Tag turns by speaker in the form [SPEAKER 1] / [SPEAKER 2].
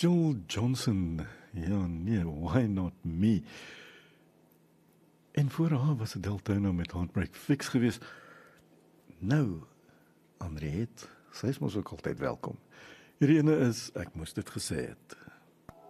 [SPEAKER 1] Joel Johnson, ja nee, why not me? En voor haar was Adele Turner met Heartbreak Fix gewees. Nou, Henriette, sy is mos ook altyd welkom. Hierdie ene is, ek moes dit gesê het.